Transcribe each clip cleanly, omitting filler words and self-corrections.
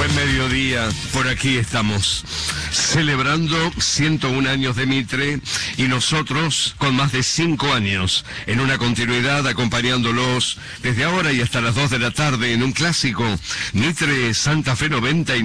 Buen mediodía, por aquí estamos, celebrando 101 años de Mitre y nosotros con más de 5 años, en una continuidad acompañándolos desde ahora y hasta las 2 de la tarde en un clásico, Mitre Santa Fe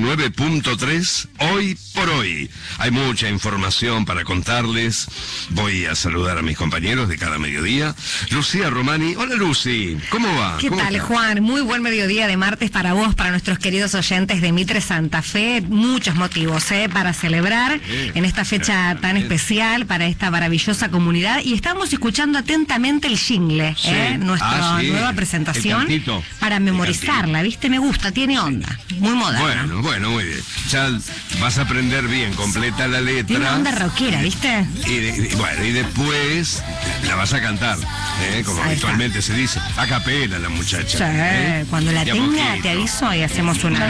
99.3, hoy por hoy. Hay mucha información para contarles, voy a saludar a mis compañeros de cada mediodía. Lucía Romani, hola Lucy, ¿cómo va? ¿Qué tal, estás? Juan? Muy buen mediodía de martes para vos, para nuestros queridos oyentes de Mitre Santa Fe. Muchos motivos para celebrar en esta fecha tan especial para esta maravillosa comunidad. Y estamos escuchando atentamente el jingle, nuestra nueva presentación para memorizarla, ¿viste? Me gusta, tiene onda, muy moderna. Bueno, muy bien. Ya vas a aprender bien, completa la letra. Tiene onda rockera, ¿viste? Y después la vas a cantar, como Ahí habitualmente se dice. A capela la muchacha. Sí, cuando la tenga te aviso y hacemos un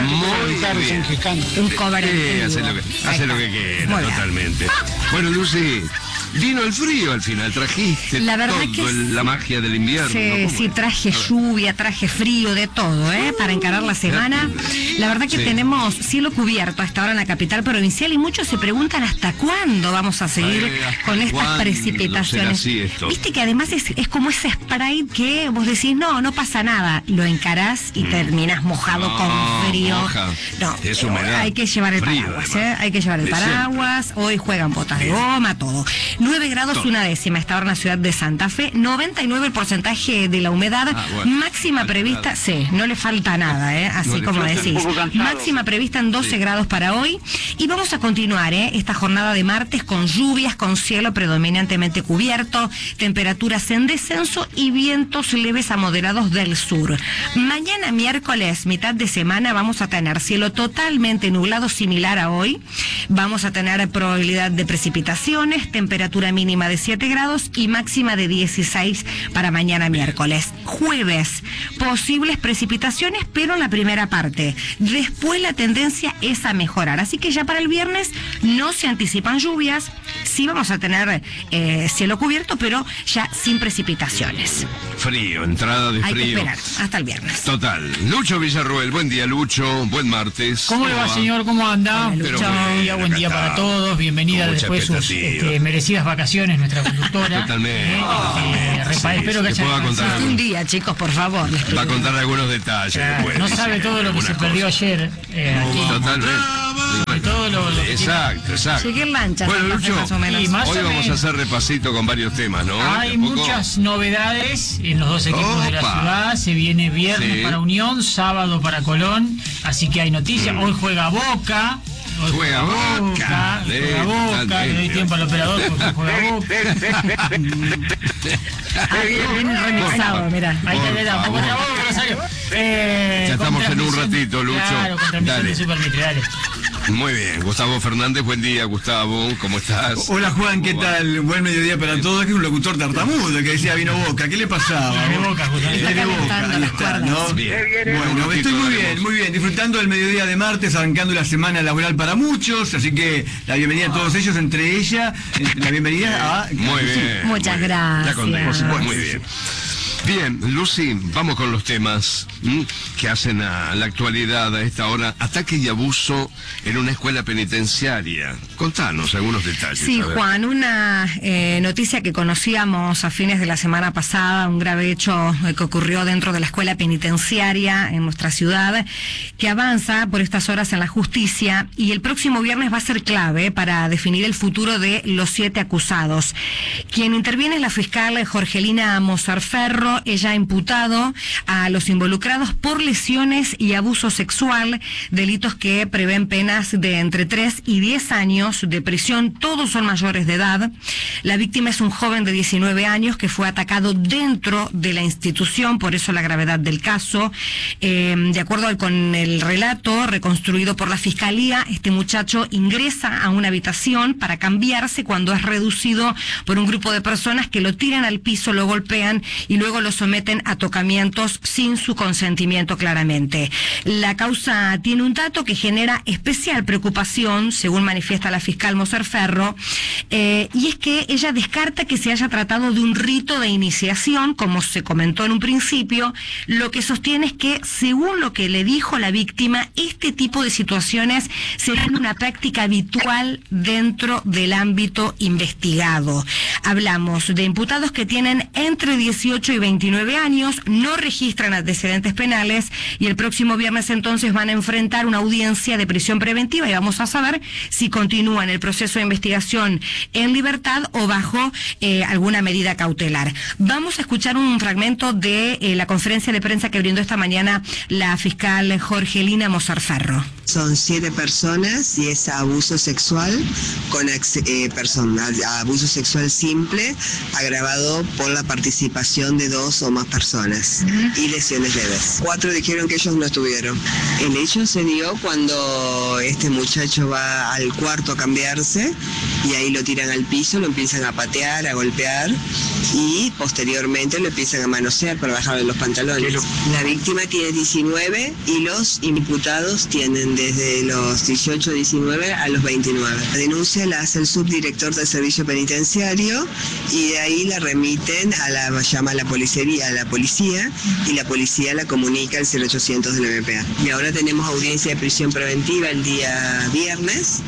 cover. Hace lo que quiera, totalmente. Bueno, Lucy, vino el frío al final, trajiste la verdad todo que la magia del invierno. Sí, traje lluvia, traje frío, de todo, para encarar la semana. La verdad que tenemos cielo cubierto hasta ahora en la capital provincial y muchos se preguntan hasta cuándo vamos a seguir con estas precipitaciones. Viste que además es como ese spray que vos decís, no pasa nada, lo encarás y terminás mojado con frío. Es humedad. Hay que llevar el paraguas, hay que llevar el paraguas. Hoy juegan botas de goma, todo. 9 grados, una décima, está ahora en la ciudad de Santa Fe, 99 el porcentaje de la humedad, máxima prevista, no le falta nada, así como decís, máxima prevista en 12 grados para hoy, y vamos a continuar esta jornada de martes con lluvias, con cielo predominantemente cubierto, temperaturas en descenso y vientos leves a moderados del sur. Mañana miércoles, mitad de semana, vamos a tener cielo totalmente nublado, similar a hoy, vamos a tener probabilidad de precipitaciones, temperatura mínima de 7 grados y máxima de 16 para mañana miércoles. Jueves, posibles precipitaciones, pero en la primera parte. Después la tendencia es a mejorar. Así que ya para el viernes no se anticipan lluvias. Sí vamos a tener cielo cubierto, pero ya sin precipitaciones. Frío, entrada de frío. Hay que esperar hasta el viernes. Total. Lucho Villarroel, buen día Lucho, buen martes. ¿Cómo le va, señor? ¿Cómo anda? Hola, Buen día para todos. Bienvenida después de sus merecidas vacaciones, nuestra conductora. Totalmente. Espero que haya contar un día, chicos, por favor. Va a contar algunos detalles. Después, no sabe todo lo que se perdió ayer. Aquí. Totalmente. Todo lo exacto. Llegué en lancha. Bueno, Lucho, más o menos. hoy vamos a hacer repasito con varios temas, ¿no? Hay muchas novedades en los dos equipos de la ciudad. Se viene viernes para Unión, sábado para Colón. Así que hay noticias. Hoy juega Boca. Juega Boca. Le doy tiempo al operador porque juega Boca. Bien remixado, mirá. Ahí está, tampoco está Boca, Rosario. Ya estamos en un ratito, Lucho. Claro, con transmisión de Super Mitre, dale. Muy bien, Gustavo Fernández, buen día, Gustavo, ¿cómo estás? Hola Juan, ¿qué tal? Buen mediodía para todos. Que es un locutor tartamudo que decía vino Boca, ¿qué le pasaba? Viene Boca, justamente. Está calentando las cuerdas. ¿no? Bien. Bueno, estoy muy bien, disfrutando del mediodía de martes, arrancando la semana laboral para muchos, así que la bienvenida a todos ellos, entre ella, la bienvenida a... Muy bien. Muchas gracias. Muy bien. Bien, Lucy, vamos con los temas que hacen a la actualidad a esta hora. Ataque y abuso en una escuela penitenciaria. Contanos algunos detalles. Sí, Juan, una noticia que conocíamos a fines de la semana pasada, un grave hecho que ocurrió dentro de la escuela penitenciaria en nuestra ciudad, que avanza por estas horas en la justicia y el próximo viernes va a ser clave para definir el futuro de los 7 acusados. Quien interviene es la fiscal Jorgelina Mozarferro. Ella ha imputado a los involucrados por lesiones y abuso sexual, delitos que prevén penas de entre 3 y 10 años de prisión. Todos son mayores de edad. La víctima es un joven de 19 años que fue atacado dentro de la institución, por eso la gravedad del caso. De acuerdo con el relato reconstruido por la Fiscalía, este muchacho ingresa a una habitación para cambiarse cuando es reducido por un grupo de personas que lo tiran al piso, lo golpean y luego lo someten a tocamientos sin su consentimiento claramente. La causa tiene un dato que genera especial preocupación, según manifiesta la la fiscal Moserferro, y es que ella descarta que se haya tratado de un rito de iniciación, como se comentó en un principio. Lo que sostiene es que, según lo que le dijo la víctima, este tipo de situaciones serían una práctica habitual dentro del ámbito investigado. Hablamos de imputados que tienen entre 18 y 29 años, no registran antecedentes penales y el próximo viernes entonces van a enfrentar una audiencia de prisión preventiva y vamos a saber si continúan el proceso de investigación en libertad o bajo alguna medida cautelar. Vamos a escuchar un fragmento de la conferencia de prensa que brindó esta mañana la fiscal Jorgelina Moserferro. Son 7 personas y es abuso sexual con abuso sexual simple agravado por la participación de 2 o más personas y lesiones leves. 4 dijeron que ellos no estuvieron. El hecho se dio cuando este muchacho va al cuarto a cambiarse y ahí lo tiran al piso, lo empiezan a patear, a golpear y posteriormente lo empiezan a manosear para bajarle los pantalones. La víctima tiene 19 y los imputados tienen desde los 18, 19 a los 29. La denuncia la hace el subdirector del servicio penitenciario y de ahí la remiten llama a la policía y la policía la comunica al 0800 del MPA. Y ahora tenemos audiencia de prisión preventiva el día viernes.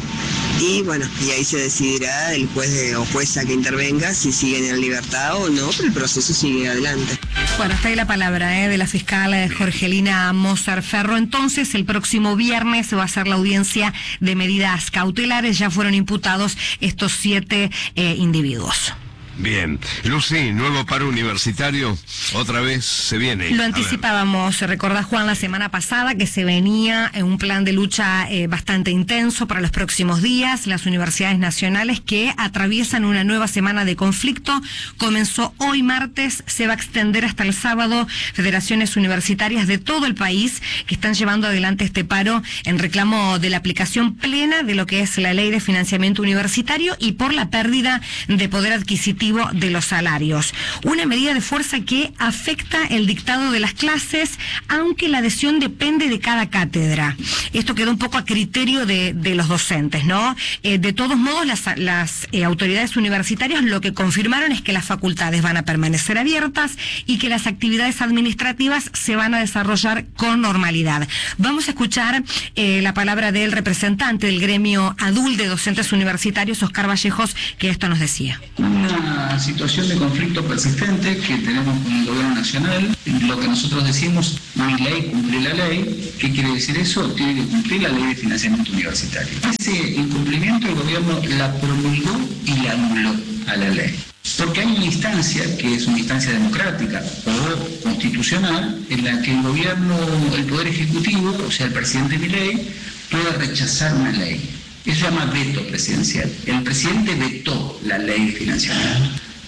Y bueno, y ahí se decidirá el juez o jueza que intervenga si siguen en libertad o no, pero el proceso sigue adelante. Bueno, está ahí la palabra de la fiscal Jorgelina Moserferro. Entonces, el próximo viernes se va a hacer la audiencia de medidas cautelares. Ya fueron imputados estos 7 individuos. Bien. Lucy, nuevo paro universitario, otra vez se viene. Lo anticipábamos, recordás, Juan, la semana pasada que se venía en un plan de lucha bastante intenso para los próximos días. Las universidades nacionales que atraviesan una nueva semana de conflicto. Comenzó hoy martes, se va a extender hasta el sábado. Federaciones universitarias de todo el país que están llevando adelante este paro en reclamo de la aplicación plena de lo que es la ley de financiamiento universitario y por la pérdida de poder adquisitivo de los salarios. Una medida de fuerza que afecta el dictado de las clases, aunque la adhesión depende de cada cátedra. Esto quedó un poco a criterio de los docentes, ¿no? De todos modos, las autoridades universitarias lo que confirmaron es que las facultades van a permanecer abiertas y que las actividades administrativas se van a desarrollar con normalidad. Vamos a escuchar la palabra del representante del gremio ADUL de docentes universitarios, Oscar Vallejos, que esto nos decía. Una situación de conflicto persistente que tenemos con el gobierno nacional. Lo que nosotros decimos, mi ley, cumplir la ley. ¿Qué quiere decir eso? Tiene que cumplir la ley de financiamiento universitario. Ese incumplimiento el gobierno la promulgó y la anuló a la ley. Porque hay una instancia, que es una instancia democrática o constitucional, en la que el gobierno, el Poder Ejecutivo, o sea, el presidente Milei, puede rechazar una ley. Eso se llama veto presidencial. El presidente vetó la ley de financiamiento.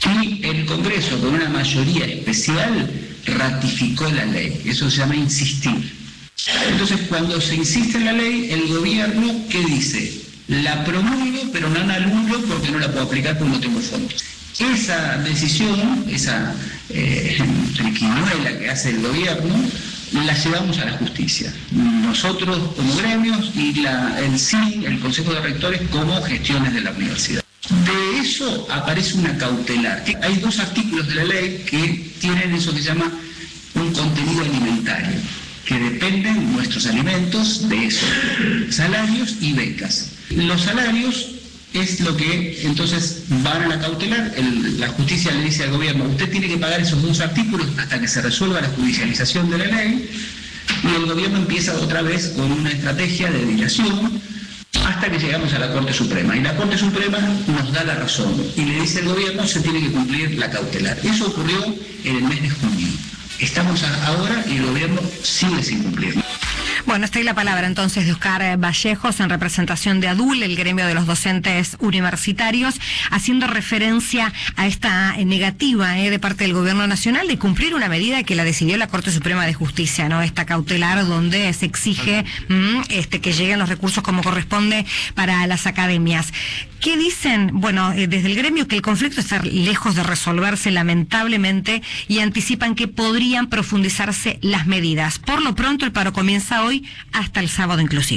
Y el Congreso, con una mayoría especial, ratificó la ley. Eso se llama insistir. Entonces, cuando se insiste en la ley, el gobierno, ¿qué dice? La promulgo, pero no la anulo porque no la puedo aplicar porque no tengo fondos. Esa decisión, esa triquiñuela que hace el gobierno, la llevamos a la justicia. Nosotros como gremios y el Consejo de Rectores como gestiones de la universidad. De eso aparece una cautelar. Hay 2 artículos de la ley que tienen eso que se llama un contenido alimentario, que dependen nuestros alimentos de eso, salarios y becas. Los salarios es lo que entonces van a la cautelar. La justicia le dice al gobierno, usted tiene que pagar esos 2 artículos hasta que se resuelva la judicialización de la ley, y el gobierno empieza otra vez con una estrategia de dilación hasta que llegamos a la Corte Suprema. Y la Corte Suprema nos da la razón y le dice al gobierno se tiene que cumplir la cautelar. Eso ocurrió en el mes de junio. Estamos ahora y el gobierno sigue sin cumplir. Bueno, está ahí la palabra entonces de Oscar Vallejos en representación de ADUL, el gremio de los docentes universitarios, haciendo referencia a esta negativa de parte del gobierno nacional de cumplir una medida que la decidió la Corte Suprema de Justicia, ¿no? Esta cautelar donde se exige que lleguen los recursos como corresponde para las academias. ¿Qué dicen? Bueno, desde el gremio que el conflicto está lejos de resolverse lamentablemente y anticipan que podrían profundizarse las medidas. Por lo pronto el paro comienza hoy hasta el sábado inclusive.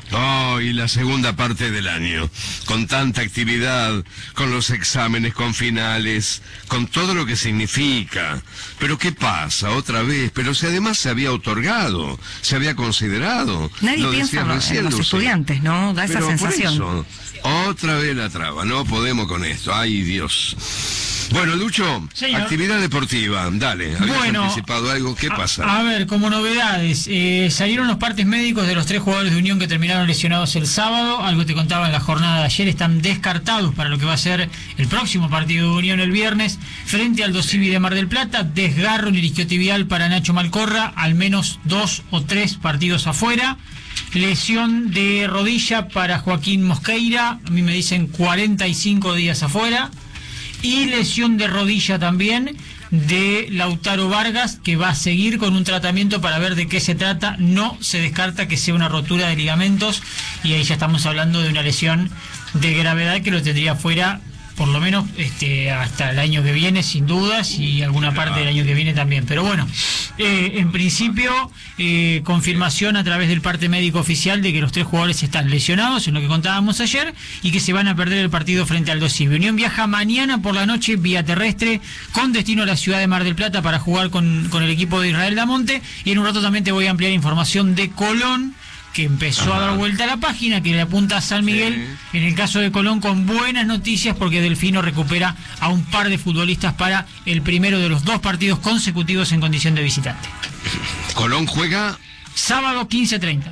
Oh, y la segunda parte del año, con tanta actividad, con los exámenes, con finales, con todo lo que significa. Pero ¿qué pasa otra vez? Pero si además se había otorgado, se había considerado. Nadie lo piensa en los Lucy. estudiantes, ¿no? Da esa Pero por sensación. eso, otra vez la traba, no podemos con esto, ay Dios. Bueno, Lucho, Señor. Actividad deportiva, dale, ¿habías anticipado algo? ¿Qué pasa? A ver, como novedades, salieron los partes médicos de los 3 jugadores de Unión que terminaron lesionados el sábado, algo te contaba en la jornada de ayer, están descartados para lo que va a ser el próximo partido de Unión el viernes, frente al Dosivi de Mar del Plata, desgarro en el isquiotibial para Nacho Malcorra, al menos 2 o 3 partidos afuera. Lesión de rodilla para Joaquín Mosqueira, a mí me dicen 45 días afuera. Y lesión de rodilla también de Lautaro Vargas, que va a seguir con un tratamiento para ver de qué se trata. No se descarta que sea una rotura de ligamentos, y ahí ya estamos hablando de una lesión de gravedad que lo tendría fuera por lo menos hasta el año que viene, sin dudas, y alguna parte del año que viene también. Pero bueno, en principio, confirmación a través del parte médico oficial de que los 3 jugadores están lesionados, en lo que contábamos ayer, y que se van a perder el partido frente al Dosivi. Unión viaja mañana por la noche vía terrestre con destino a la ciudad de Mar del Plata para jugar con el equipo de Israel Damonte, y en un rato también te voy a ampliar información de Colón, que empezó a dar vuelta a la página, que le apunta a San Miguel, en el caso de Colón, con buenas noticias, porque Delfino recupera a un par de futbolistas para el primero de los 2 partidos consecutivos en condición de visitante. Colón juega Sábado 15:30.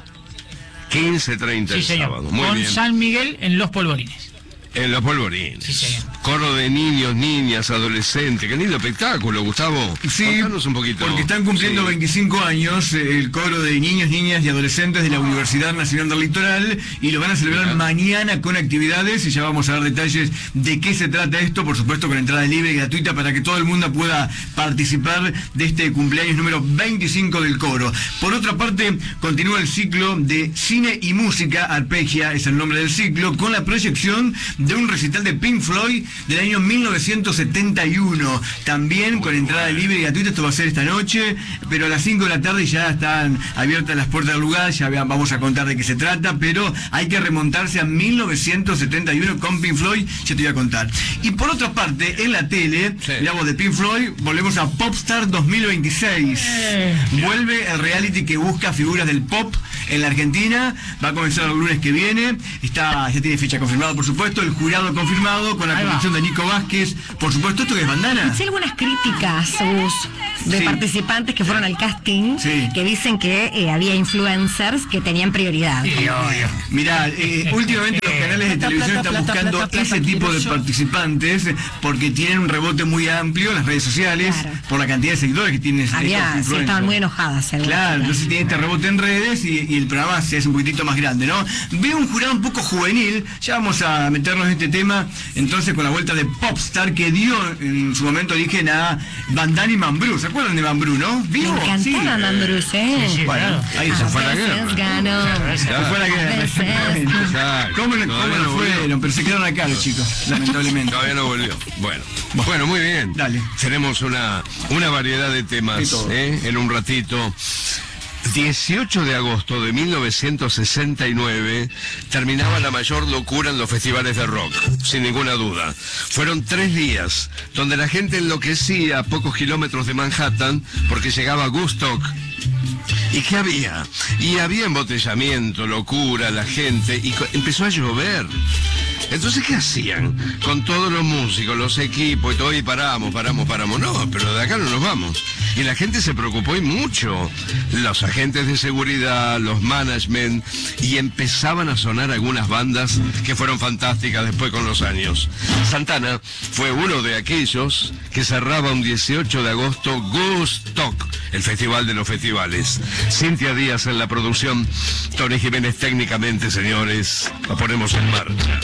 15:30 Sí, el señor. sábado, muy Con bien. San Miguel en Los Polvorines. En los polvorines. Sí, señor. Coro de niños, niñas, adolescentes. Qué lindo espectáculo, Gustavo. Sí, contanos un poquito. porque están cumpliendo Sí. 25 años el coro de niños, niñas y adolescentes de la Universidad Nacional del Litoral, y lo van a celebrar mañana con actividades, y ya vamos a dar detalles de qué se trata esto, por supuesto con entrada libre y gratuita para que todo el mundo pueda participar de este cumpleaños número 25 del coro. Por otra parte, continúa el ciclo de cine y música, Arpegia es el nombre del ciclo, con la proyección de un recital de Pink Floyd del año 1971, también con entrada libre y gratuita. Esto va a ser esta noche, pero a las 5 de la tarde ya están abiertas las puertas del lugar, ya vamos a contar de qué se trata, pero hay que remontarse a 1971 con Pink Floyd, ya te voy a contar. Y por otra parte, en la tele, la voz de Pink Floyd, volvemos a Popstar 2026. Vuelve el reality que busca figuras del pop en la Argentina, va a comenzar el lunes que viene, ya tiene fecha confirmada, por supuesto, el jurado confirmado, con la conducción de Nico Vázquez, por supuesto. ¿Esto que es bandana? Sí, algunas críticas, Gus, de participantes que fueron al casting, que dicen que había influencers que tenían prioridad. Mirá, últimamente los canales de televisión están buscando ese tipo de participantes porque tienen un rebote muy amplio en las redes sociales, por la cantidad de seguidores que tienen. Sí, estaban muy enojadas. Claro, entonces tiene este rebote en redes y el programa se hace un poquitito más grande, ¿no? Veo un jurado un poco juvenil, ya vamos a meternos en este tema, entonces, con la vuelta de Popstar, que dio en su momento origen a Van Damme y Mambrú. ¿Se acuerdan de Mambrú, no? Me encantaba Mambrú, Bueno, ahí se fue la guerra. Se fue la guerra. ¿Cómo lo fueron? Pero se quedaron acá los chicos, lamentablemente. Todavía no volvió. Bueno, muy bien. Dale. Tenemos una variedad de temas en un ratito. 18 de agosto de 1969 terminaba la mayor locura en los festivales de rock, sin ninguna duda. Fueron 3 días donde la gente enloquecía a pocos kilómetros de Manhattan porque llegaba Woodstock. ¿Y qué había? Y había embotellamiento, locura, la gente, y empezó a llover. Entonces, ¿qué hacían? Con todos los músicos, los equipos y todo, y paramos. No, pero de acá no nos vamos. Y la gente se preocupó y mucho. Los agentes de seguridad, los management, y empezaban a sonar algunas bandas que fueron fantásticas después con los años. Santana fue uno de aquellos que cerraba un 18 de agosto Woodstock, el festival de los festivales. Cintia Díaz en la producción, Tony Jiménez técnicamente, señores. La ponemos en marcha.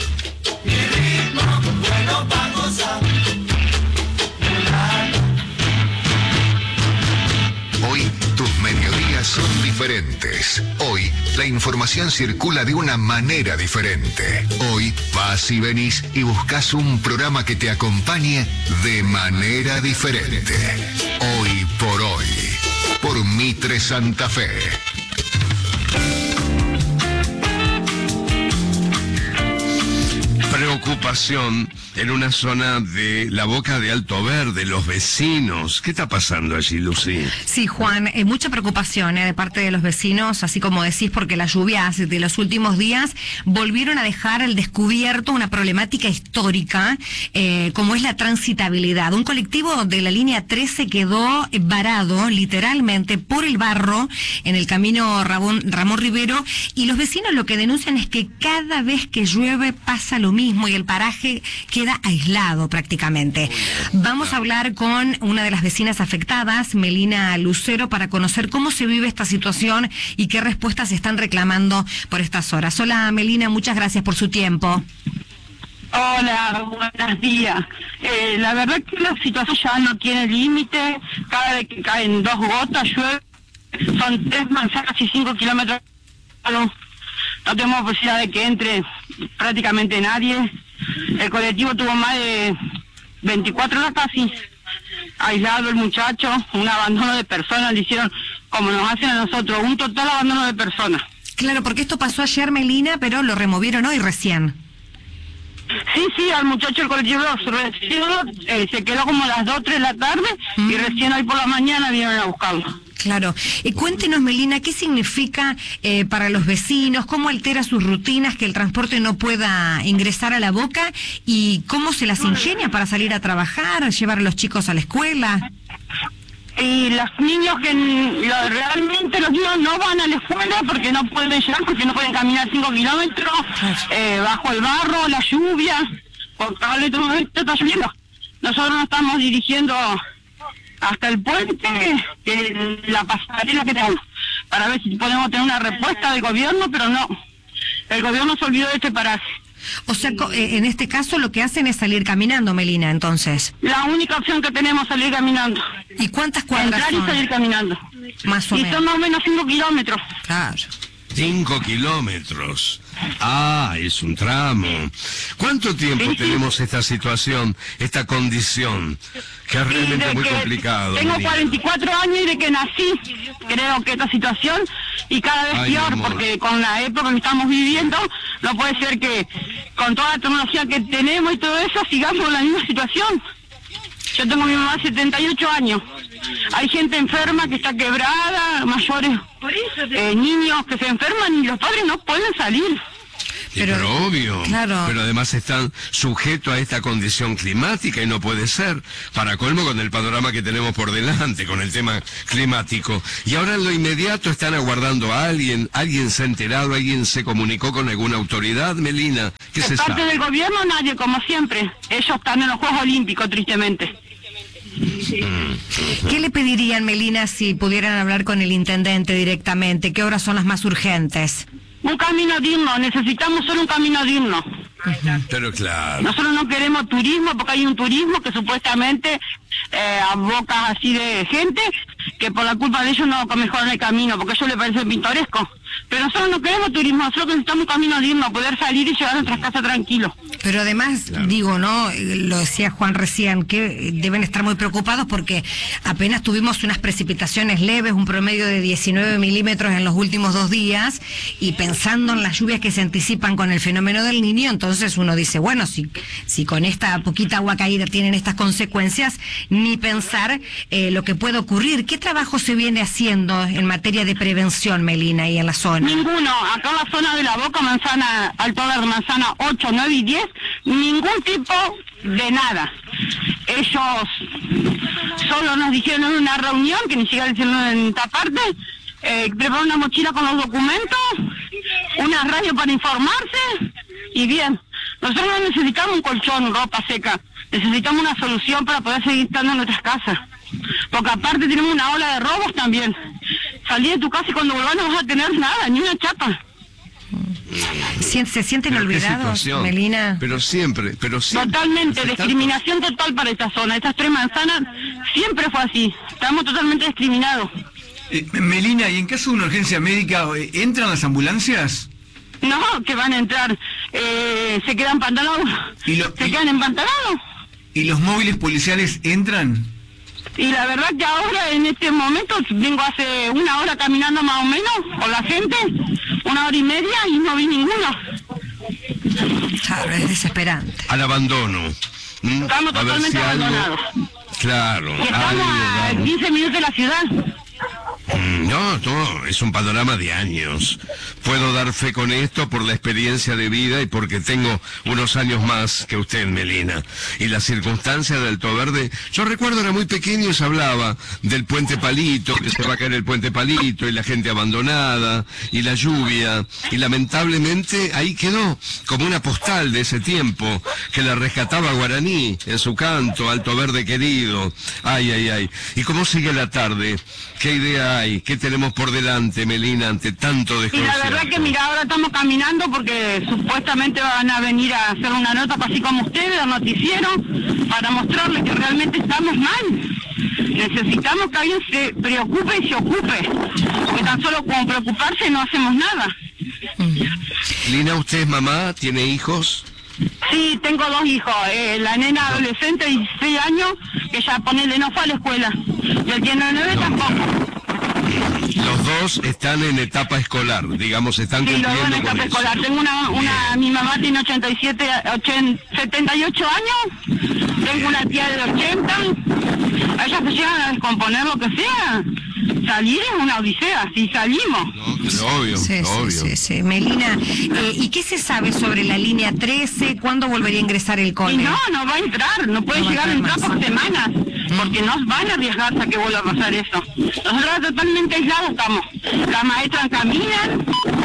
Hoy tus mediodías son diferentes. Hoy la información circula de una manera diferente. Hoy vas y venís y buscas un programa que te acompañe de manera diferente. Hoy, por Mitre Santa Fe. preocupación en una zona de la Boca de Alto Verde, los vecinos. ¿Qué está pasando allí, Lucy? Sí, Juan, mucha preocupación de parte de los vecinos, así como decís, porque las lluvias de los últimos días volvieron a dejar al descubierto una problemática histórica, como es la transitabilidad. Un colectivo de la línea 13 quedó varado literalmente por el barro en el camino Ramón Rivero, y los vecinos lo que denuncian es que cada vez que llueve pasa lo mismo y el paraje queda aislado prácticamente. Vamos a hablar con una de las vecinas afectadas, Melina Lucero, para conocer cómo se vive esta situación y qué respuestas se están reclamando por estas horas. Hola Melina, muchas gracias por su tiempo. Hola, buenos días. La verdad que la situación ya no tiene límite. Cada vez que caen 2 gotas llueve, son 3 manzanas y 5 kilómetros. No tenemos posibilidad de que entre prácticamente nadie. El colectivo tuvo más de 24 horas casi aislado el muchacho, un abandono de personas, le hicieron como nos hacen a nosotros, un total abandono de personas. Claro, porque esto pasó ayer, Melina, pero lo removieron hoy recién. Sí, al muchacho el colectivo se quedó como a las 2, 3 de la tarde y recién hoy por la mañana vinieron a buscarlo. Claro. Cuéntenos, Melina, ¿qué significa para los vecinos? ¿Cómo altera sus rutinas que el transporte no pueda ingresar a la Boca? ¿Y cómo se las ingenia para salir a trabajar, llevar a los chicos a la escuela? Y los niños realmente los niños no van a la escuela porque no pueden llegar, porque no pueden caminar 5 kilómetros bajo el barro, la lluvia, porque ahora en este momento está lloviendo. Nosotros nos estamos dirigiendo hasta el puente, la pasarela que tenemos, para ver si podemos tener una respuesta del gobierno, pero no. El gobierno se olvidó de este paraje. O sea, en este caso lo que hacen es salir caminando, Melina, entonces. La única opción que tenemos es salir caminando. ¿Y cuántas cuadras son? Entrar y salir caminando. Más o menos. Y son más o menos 5 kilómetros. Claro. 5 kilómetros. Ah, es un tramo. ¿Cuánto tiempo tenemos esta situación, esta condición? Que es realmente muy complicado. Tengo 44 años y de que nací, creo que esta situación, y cada vez peor, porque con la época que estamos viviendo, no puede ser que con toda la tecnología que tenemos y todo eso, sigamos en la misma situación. Yo tengo a mi mamá 78 años. Hay gente enferma que está quebrada, mayores, niños que se enferman y los padres no pueden salir. Pero obvio, claro. Pero además están sujetos a esta condición climática y no puede ser, para colmo con el panorama que tenemos por delante, con el tema climático. Y ahora en lo inmediato están aguardando a alguien se ha enterado, alguien se comunicó con alguna autoridad, Melina, ¿qué se sabe? De parte del gobierno nadie, como siempre, ellos están en los Juegos Olímpicos, tristemente. ¿Qué le pedirían, Melina, si pudieran hablar con el intendente directamente? ¿Qué horas son las más urgentes? Un camino digno, necesitamos solo un camino digno. Pero claro. Nosotros no queremos turismo porque hay un turismo que supuestamente aboca así de gente que por la culpa de ellos no mejoran el camino, porque a ellos les parece pintoresco. Pero nosotros no queremos turismo, nosotros necesitamos un camino digno, poder salir y llegar a nuestras casas tranquilos. Pero además, digo, ¿no? Lo decía Juan recién, que deben estar muy preocupados porque apenas tuvimos unas precipitaciones leves, un promedio de 19 milímetros en los últimos 2 días, y pensando en las lluvias que se anticipan con el fenómeno del Niño, entonces uno dice, bueno, si con esta poquita agua caída tienen estas consecuencias, ni pensar lo que puede ocurrir. ¿Qué trabajo se viene haciendo en materia de prevención, Melina, y en la zona? Ninguno. Acá en la zona de la Boca, Manzana, Alto Verde, Manzana 8, 9 y 10, ningún tipo de nada. Ellos solo nos dijeron en una reunión, que ni siquiera hicieron en esta parte, prepararon una mochila con los documentos, una radio para informarse, y bien. Nosotros no necesitamos un colchón, ropa seca, necesitamos una solución para poder seguir estando en nuestras casas. Porque aparte tenemos una ola de robos también. Salí de tu casa y cuando volvás no vas a tener nada, ni una chapa. ¿Se sienten olvidados, Melina? Pero siempre. Totalmente, discriminación total para esta zona. Estas 3 manzanas siempre fue así. Estamos totalmente discriminados. Melina, ¿y en caso de una urgencia médica, entran las ambulancias? No, que van a entrar. Se quedan pantalones. Se quedan empantanados. ¿Y los móviles policiales entran? Y la verdad que ahora, en este momento, vengo hace 1 hora caminando más o menos con la gente, 1 hora y media, y no vi ninguno. Claro, es desesperante. Al abandono. Estamos A ver totalmente si algo... abandonados. Claro. Y estamos a 15 minutos de la ciudad. No, es un panorama de años. Puedo dar fe con esto por la experiencia de vida y porque tengo unos años más que usted, Melina. Y las circunstancias del Alto Verde, yo recuerdo era muy pequeño y se hablaba del puente Palito, que se va a caer el puente Palito y la gente abandonada y la lluvia. Y lamentablemente ahí quedó como una postal de ese tiempo que la rescataba Guaraní en su canto, Alto Verde querido. Ay, ay, ay. ¿Y cómo sigue la tarde? ¿Qué idea hay? ¿Qué tenemos por delante, Melina, ante tanto Y desconcierto? la verdad que mira, ahora estamos caminando porque supuestamente van a venir a hacer una nota así como ustedes, al noticiero, para mostrarles que realmente estamos mal. Necesitamos que alguien se preocupe y se ocupe, porque tan solo con preocuparse no hacemos nada. Lina, ¿usted es mamá? ¿Tiene hijos? Sí, tengo 2 hijos, la nena adolescente de 16 años, que ya ponele no fue a la escuela, y el que no 9 tampoco. Los dos están en etapa escolar, digamos, están Sí, los dos en cumpliendo etapa con eso. escolar. Tengo mi mamá tiene 78 años, tengo una tía de 80, a ellas se llegan a descomponer lo que sea. Salir es una odisea, si salimos. No, pero obvio, Sí, obvio. sí. Melina, ¿y qué se sabe sobre la línea 13? ¿Cuándo volvería a ingresar el Y cole? no va a entrar, no puede No va a llegar a entrar entrar por más. semanas, porque no van a arriesgarse a que vuelva a pasar eso. Nosotros totalmente aislados estamos. Las maestras caminan,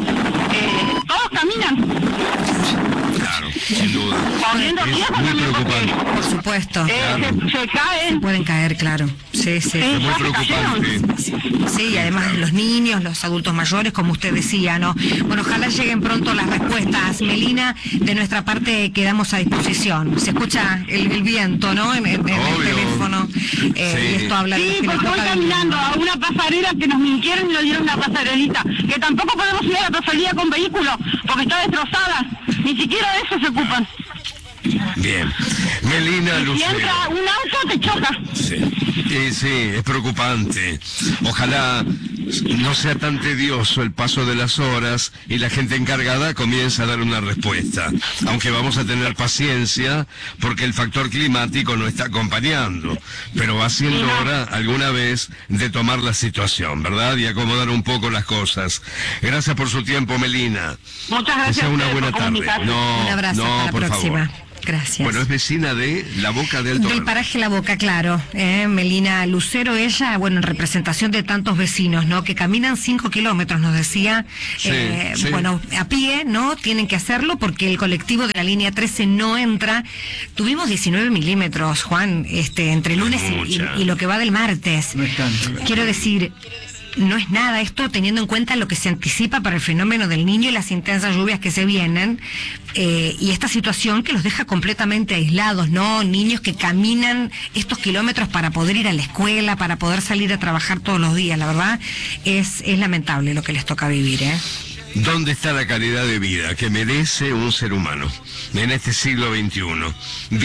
todos caminan. Claro, sin duda. Corriendo Es riesgos muy también porque preocupante. Por supuesto. se caen. Pueden caer, claro. Sí. Sí, Es muy ya se preocupante. cayeron. Sí, y además los niños, los adultos mayores, como usted decía, ¿no? Bueno, ojalá lleguen pronto las respuestas. Melina, de nuestra parte quedamos a disposición. Se escucha el viento, ¿no? En el teléfono. Sí. Y esto habla de Sí, los que nos porque voy toca caminando vivir, a una pasarela que nos mintieron y nos dieron una pasarelita, que tampoco podemos ir a la pasarela con vehículos, porque está destrozada. Ni siquiera de eso se ocupan. Bien. Melina Si Lucero. entra un auto, te choca. Sí, es preocupante. Ojalá no sea tan tedioso el paso de las horas y la gente encargada comience a dar una respuesta. Aunque vamos a tener paciencia porque el factor climático no está acompañando. Pero va siendo hora alguna vez de tomar la situación, ¿verdad? Y acomodar un poco las cosas. Gracias por su tiempo, Melina. Muchas Que gracias sea a una ustedes buena por tarde. comunicarse. Un abrazo, no, hasta la por próxima. favor. Gracias. Bueno, es vecina de La Boca del Alto Del Verde. paraje La Boca, claro. Melina Lucero, ella, bueno, en representación de tantos vecinos, ¿no? Que caminan 5 kilómetros, nos decía. Sí. Bueno, a pie, ¿no? Tienen que hacerlo porque el colectivo de la línea 13 no entra. Tuvimos 19 milímetros, Juan, entre lunes y lo que va del martes. No es tanto. Quiero decir, no es nada esto teniendo en cuenta lo que se anticipa para el fenómeno del Niño y las intensas lluvias que se vienen, y esta situación que los deja completamente aislados, ¿no? Niños que caminan estos kilómetros para poder ir a la escuela, para poder salir a trabajar todos los días. La verdad es lamentable lo que les toca vivir, ¿eh? ¿Dónde está la calidad de vida que merece un ser humano en este siglo XXI?